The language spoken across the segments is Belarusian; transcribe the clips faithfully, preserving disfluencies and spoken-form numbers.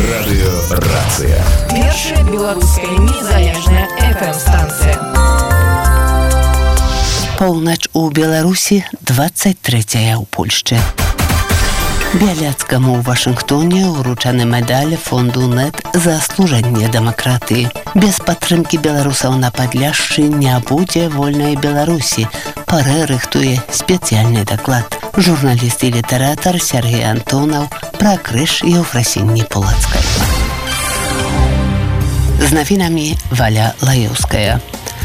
Радыё «Рацыя». Першая беларуская незалежная эф эм-станцыя. Поўнач у Беларусі, двадцать трэцяя ў Польшчы. Бяляцкаму ў Вашынгтоне ўручаны медаль фонду НЭТ за служэнне дэмакратыі. Без падтрымкі беларусаў на Падляшшы не будзе вольнай Беларусі. Парэ рыхтуе спецыяльны даклад. Журналіст і літаратар Сергей Антонаў пра крыж Еўфрасіні Полацкай. З навінамі Валя Лаеўская.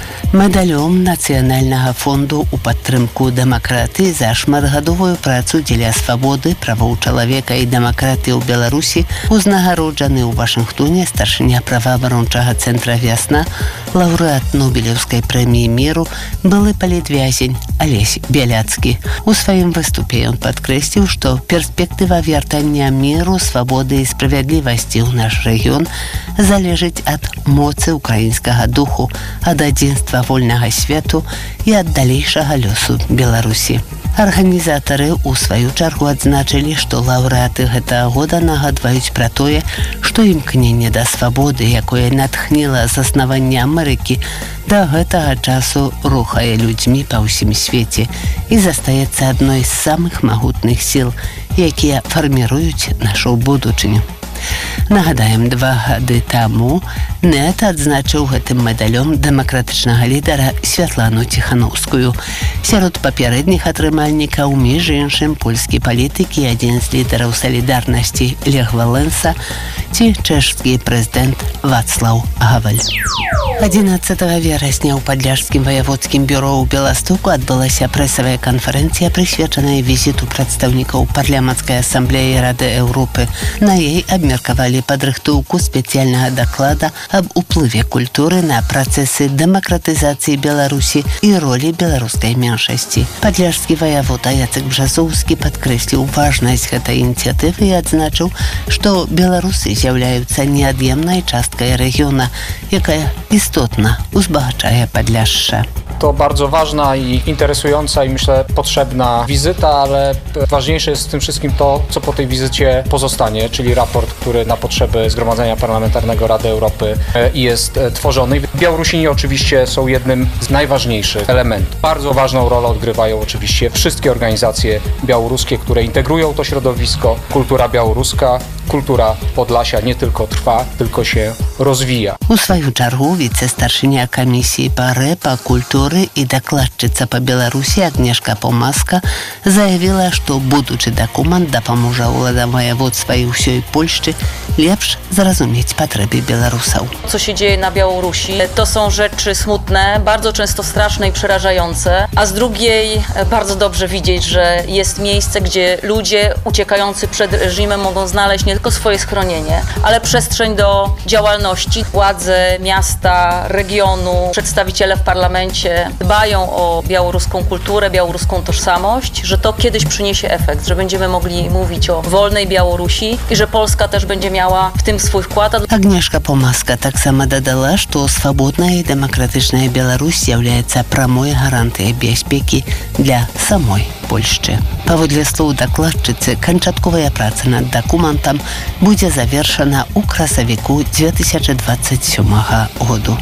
Медалём Нацыянальнага фонду ў падтрымку дэмакратыі за шматгадовую працу дзеля свабоды, правоў чалавека і дэмакратыі ў Беларусі узнагароджаны ў Вашынгтоне старшыня праваабарончага цэнтра «Вясна», лаўрэат Нобелеўскай прэміі міру, былы палітвязень Алесь Бяляцкі. У сваім выступе ён падкрэсліў, што перспектыва вяртання міру, свабоды і справядлівасці ў наш рэгіён залежыць ад моцы ўкраінскага духу, ад адзінства вольнага свету і ад далейшага лёсу Беларусі. Арганізатары ў сваю чаргу адзначылі, што лаўрэаты гэтага года нагадваюць пра тое, што імкненне да свабоды, якое натхніла заснаванне Амерыкі, да гэтага часу рухае людзьмі па ўсім свеце і застаецца адной з самых магутных сіл, якія фарміруюць нашу будучыню. Нагадаем, два гады таму НЭТ адзначыў гэтым медалём дэмакратычнага лідара Святлану Ціханаўскую. Сярод папярэдніх атрымальнікаў, між іншым, польскі палітык і адзін з лідараў салідарнасці Лех Валенса ці чэшскі прэзідэнт Вацлаў Гаваль. адзінаццатага верасня ў Падляшскім ваяводскім бюро ў Беластоку адбылася прэсавая канферэнцыя, прысвечаная візіту прадстаўнікаў парламенцкай асамблеі Рады Еўропы. На ёй абмеркавалі падрыхтоўку спецыяльнага даклада аб уплыве культуры на працэсы дэмакратызацыі Беларусі і ролі беларускай меншасці. Падляшскі ваявода Яцек Бжазоўскі падкрэсліў важнасць гэтай ініцыятывы і адзначыў, што беларусы з'яўляюцца неад'емнай часткай рэгіёна, якая istotna, uzbogaczaja Podляszcze. To bardzo ważna i interesująca i myślę potrzebna wizyta, ale ważniejsze jest w tym wszystkim to, co po tej wizycie pozostanie, czyli raport, który na potrzeby Zgromadzenia Parlamentarnego Rady Europy jest tworzony. Białorusini oczywiście są jednym z najważniejszych elementów. Bardzo ważną rolę odgrywają oczywiście wszystkie organizacje białoruskie, które integrują to środowisko. Kultura białoruska, kultura Podlasia nie tylko trwa, tylko się rozwija. У сваю чаргу віцэ-старшыня камісіі па рэ, па культуры і дакладчыца па Беларусі Агнешка Помаска заявіла, што будучы дакумент дапаможа ўладам województwa i ўсёй Польшчы лепш зразумець патрэбы беларусаў. Co się dzieje na Białorusi, to są rzeczy smutne, bardzo często straszne i przerażające, a z drugiej bardzo dobrze widzieć, że jest miejsce, gdzie ludzie uciekający przed reżimem mogą znaleźć nie tylko swoje schronienie, ale przestrzeń do działalności. Władze miasta, regionu, przedstawiciele w parlamencie dbają o białoruską kulturę, białoruską tożsamość, że to kiedyś przyniesie efekt, że będziemy mogli mówić o wolnej Białorusi i że Polska też będzie miała w tym swój wkład. Agnieszka Помаска таксама дадала, што свабодная і дэмакратычная Беларусь з'яўляецца прамой гарантыяй бяспекі для самой Польшчы. Паводле слоў дакладчыцы, канчатковая праца над дакументам будзе завершана ў красавіку две тысячы двадцать сёмага году.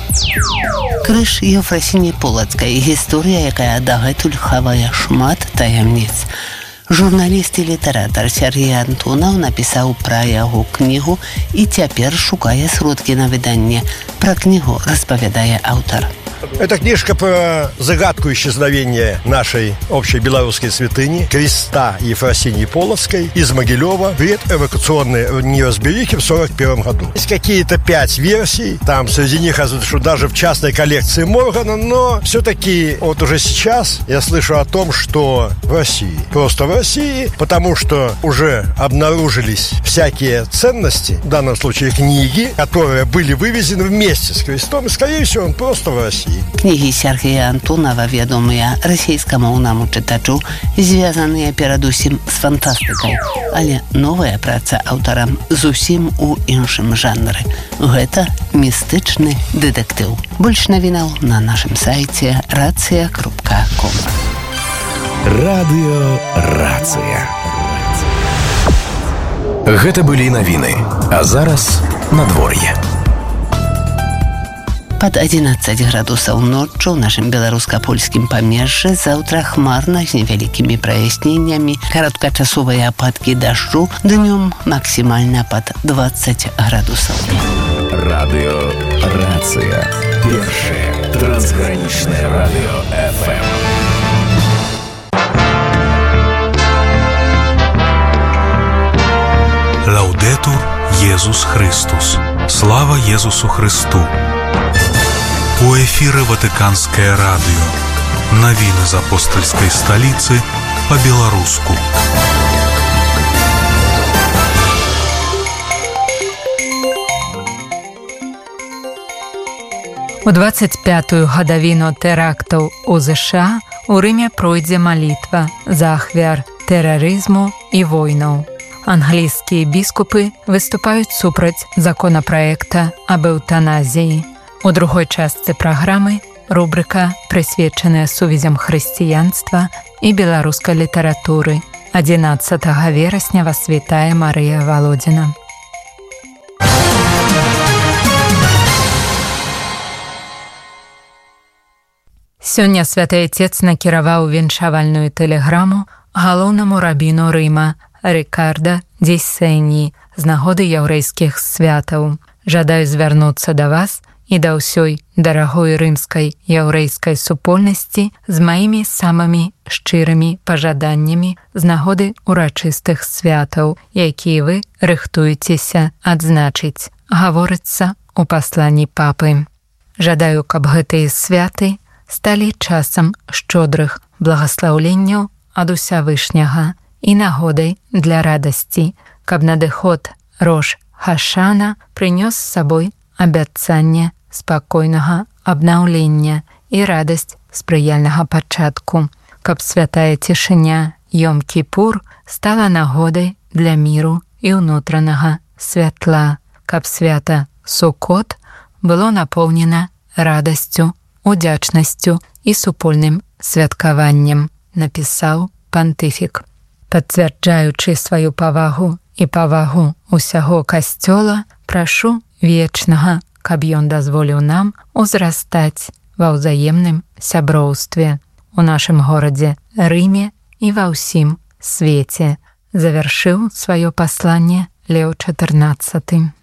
Крыж Еўфрасіні Полацкай – гісторыя, якая дагэтуль хавае шмат таямніц. Журналіст і літаратар Сергей Антонаў напісаў пра яго кнігу і цяпер шукае сродкі на выданне. Пра кнігу распавядае аўтар. Это книжка про загадку исчезновения нашей общей белорусской святыни, креста Еўфрасіні Полацкай из Могилева, предэвакуационной неразберихи в сорок первом году. Есть какие-то пять версий, там среди них, что даже в частной коллекции Моргана, но все-таки вот уже сейчас я слышу о том, что в России, просто в России, потому что уже обнаружились всякие ценности, в данном случае книги, которые были вывезены вместе с крестом, и, скорее всего, он просто в России. Кнігі Сергея Антонова вядомыя расійскамоўнаму чытачу, звязаныя перадусім з фантастыкай, але новая праца аўтара зусім у іншым жанры. Гэта містычны дэтэктыў. Больш навінаў на нашым сайце рацыя кропка ком. Радыё «Рацыя». Гэта былі навіны, а зараз надвор'е. Пад адзінаццаць градусаў ноччу ў нашым беларуска-польскім памежжы, заўтра хмарна з невялікімі праясненнямі, кароткачасовыя ападкі дажджу, днём максімальна пад дваццаць градусаў. Радыё Рацыя. Першае трансгранічнае радыё эф эм. Лаудетур Єсус Христос. Слава Єсусу Христу. У эфіры Ватыканскае радыё. Навіны з апостальскай сталіцы па-беларуску. У дваццаць пятую гадавіну тэрактаў у ЗША у Рыме пройдзе малітва за ахвяр тэрарызму і войнаў. Англійскія біскупы выступаюць супраць законапраекта аб эўтаназіі. У другой частцы праграмы рубрика, прысвечаная сувязям хрысціянства і беларускай літаратуры. адзінаццатага верасня вас вітае Марыя Валодзіна. Сёння святы Отец накіраваў віншавальную тэлеграму галоўнаму рабіну Рыма Рикардо ди Сенні з нагоды яўрэйскіх святаў. Жадаю звярнуцца да вас і да ўсёй дарагой рымскай яўрэйскай супольнасці з маімі самымі шчырымі пажаданнямі з нагоды урачыстых святаў, якія вы рыхтуецеся адзначыць, гаворыцца ў пасланні папы. Жадаю, каб гэтыя святы сталі часам шчодрых благаслаўленняў ад Усявышняга і нагодай для радасці, каб надыход Рош Хашана прынёс з сабой абяцанне спакойнага абнаўлення і радасць спрыяльнага пачатку, каб святая цішыня Йом-Кіпур стала нагодай для міру і ўнутранага святла, каб свята Сукот было напоўнена радасцю, удзячнасцю і супольным святкаваннем, напісаў пантыфік. Пацвярджаючы сваю павагу і павагу ўсяго касцёла, прашу вечнага, каб ён дазволіў нам узрастаць ва ўзаемным сяброўстве у нашым горадзе Рыме і ва ўсім свеце. Завяршыў сваё пасланне Лео чатырнаццаты.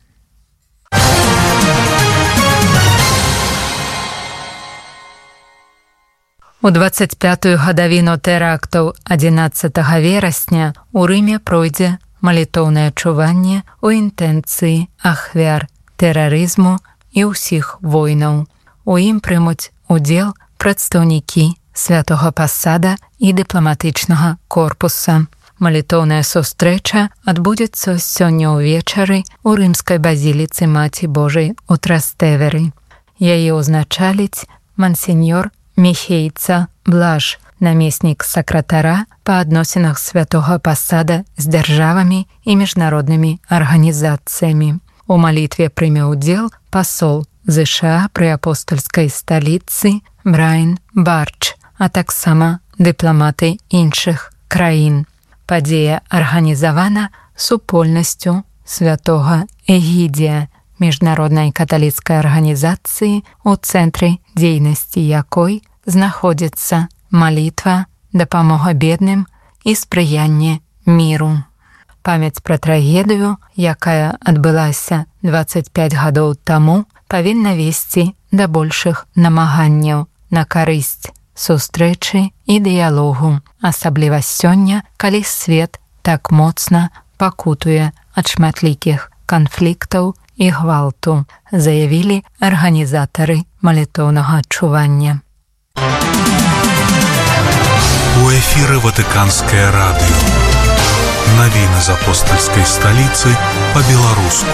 У дваццаць пятую гадавіну тэрактаў адзінаццатага верасня у Рыме пройдзе малітоўнае чуванне ў інтэнцыі ахвяр тэрарызму і ўсіх войнаў. У ім прымуць удзел прадстаўнікі святога пасада і дыпламатычнага корпуса. Малітоўная сустрэча адбудзецца сёння ўвечары ў рымскай базіліцы Маці Божай у Трастэверы. Яе ўзначаліць мансеньор Міхейца Блаж, намеснік сакратара па адносінах святога пасада з дзяржавамі і міжнароднымі арганізацыямі. У малітве прыме ўдзел пасол ЗША пры апостальскай сталіцы Брайан Барч, а таксама дыпламаты іншых краін. Падзея арганізавана супольнасцю святога Эгідзія, міжнароднай каталіцкай арганізацыі, у цэнтры дзейнасці якой знаходзіцца малітва, дапамога бедным і спрыянне міру. Памяць пра трагедыю, якая адбылася дваццаць пяць гадоў таму, павінна весці да большых намаганняў на карысць сустрэчы і дыялогу, асабліва сёння, калі свет так моцна пакутуе ад шматлікіх канфліктаў і гвалту, заявілі арганізатары малітоўнага чування. У эфіры Ватыканскае радыё. Навіны з апостальскай сталіцы па-беларуску.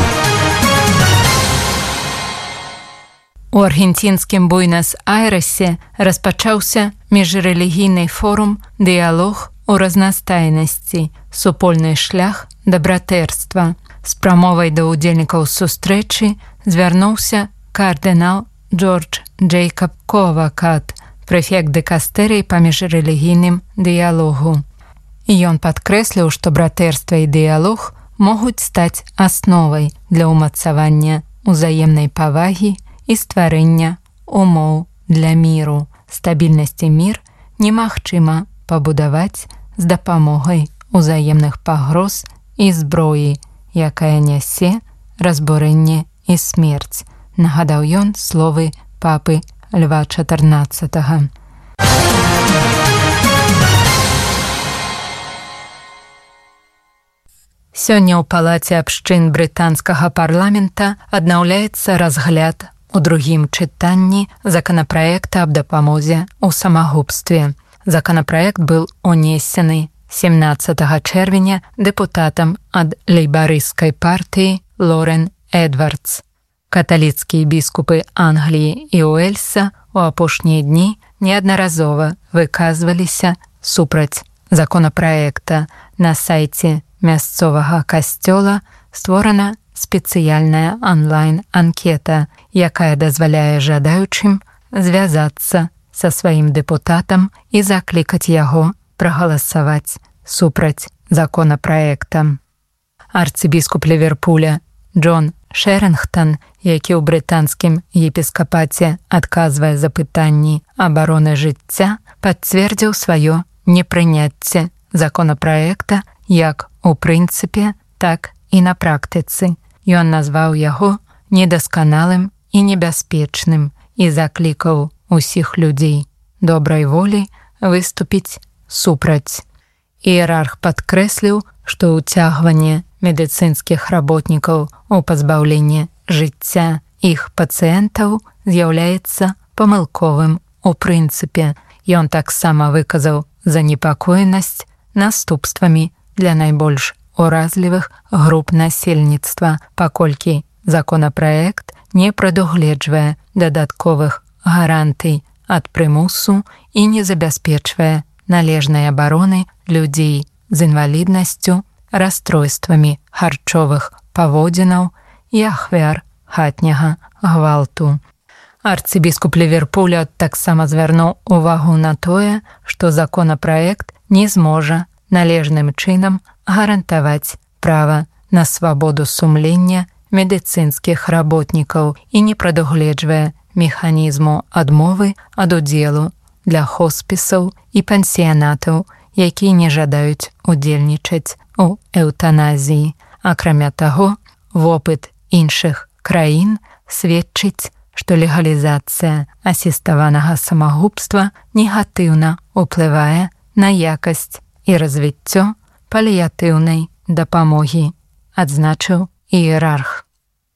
У аргенцінскім Буэнас-Айрэсе распачаўся міжрэлігійны форум «Дыялог у разнастайнасці. Супольны шлях да братэрства». З прамовай да ўдзельнікаў сустрэчы звярнуўся кардынал Джордж Джейкаб Ковакат, прэфект дыкастэрыі па міжрэлігійным дыялогу. І ён падкрэсліў, што братэрства і дыялог могуць стаць асновай для ўмацавання узаемнай павагі і стварэння умоў для міру. Стабільнасць і мір немагчыма пабудаваць з дапамогай узаемных пагроз і зброі, якая нясе разбурэнне і смерць, нагадаў ён словы папы Льва чатырнаццатага. Сёння ў палаце абшчын брытанскага парламента аднаўляецца разгляд у другім чытанні законапраекта аб дапамозе ў самагубстве. Законапраект быў унесены сямнаццатага чэрвеня дэпутатам ад лейбарысцкай партыі Лорен Эдвардс. Каталіцкія біскупы Англіі і Уэльса у апошнія дні неаднаразова выказваліся супраць законапраекта. На сайце мясцовага касцёла створана спецыяльная онлайн-анкета, якая дазваляе жадаючым звязацца са сваім дэпутатам і заклікаць яго прагаласаваць супраць законапраекта. Арцыбіскуп Ліверпуля Джон Шэрынгтон, які ў брытанскім епіскапаце адказвае за пытанні абароны жыцця, пацвердзіў сваё непрыняцце законапраекта як у прынцыпе, так і на практыцы. Ён назваў яго недасканалым і небяспечным і заклікаў усіх людзей добрай волі выступіць супраць. Іерарх падкрэсліў, што ўцягванне медыцынскіх работнікаў у пазбаўленне жыцця іх пацыентаў з'яўляецца памылковым у прынцыпе. Ён таксама выказаў занепакоенасць наступствамі для найбольш уразлівых груп насельніцтва, паколькі законапраект не прадугледжвае дадатковых гарантый ад прымусу і не забяспечвае належнай абароны людзей з інваліднасцю, расстройствамі харчовых паводзінаў і ахвяр хатняга гвалту. Арцыбіскуп Ліверпуля таксама звярнуў увагу на тое, што законапраект не зможа належным чынам гарантаваць права на свабоду сумлення медыцынскіх работнікаў і не прадугледжвае механізму адмовы ад удзелу для хоспісаў і пансіянатаў, якія не жадаюць удзельнічаць у эўтаназіі. Акрамя таго, вопыт іншых краін сведчыць, што легалізацыя асіставанага самагубства негатыўна ўплывае на якасць і развіццё паліятыўнай дапамогі, адзначыў іерарх.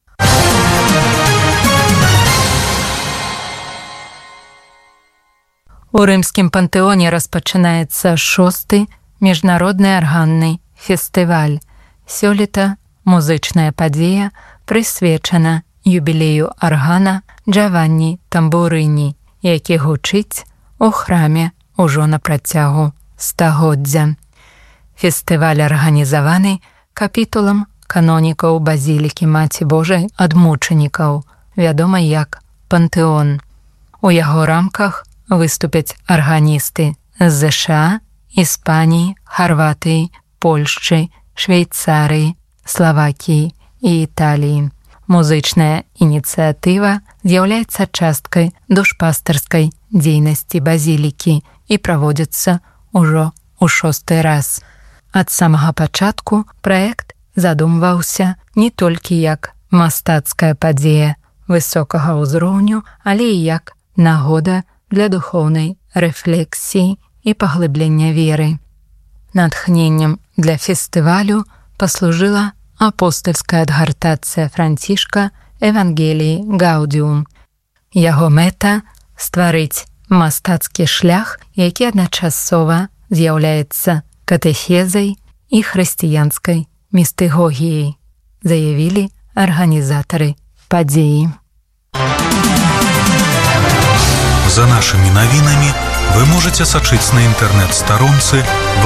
У рымскім пантэоне распачынаецца шосты міжнародны арганны фестываль. Сёлета музычная падзея прысвечана юбілею аргана Джаванні Тамбурыні, які гучыць у храме ўжо на працягу стагоддзя. Фестываль арганізаваны капітулам канонікаў базілікі Маці Божай ад мучанікаў, вядома як Пантэон. У яго рамках выступяць арганісты з ЗША, Іспаніі, Харватыі, Польшчы, Швейцарыі, Славакіі і Італіі. Музычная ініцыятыва з'яўляецца часткай душпастарскай дзейнасці базілікі і праводзіцца ўжо ў шосты раз. Ад самага пачатку праект задумваўся не толькі як мастацкая падзея высокага ўзроўню, але і як нагода для духоўнай рэфлексіі і паглыблення веры. Натхненнем для фестывалю паслужыла апостальская адгартацыя Францішка Евангеліі Гаудіум. Яго мэта – стварыць мастацкі шлях, які адначасова з'яўляецца катэхезай і хрысціянскай містыгогіяй, заявілі арганізатары падзеі. За нашымі навінамі вы можаце сачыць на інтэрнэт-старонцы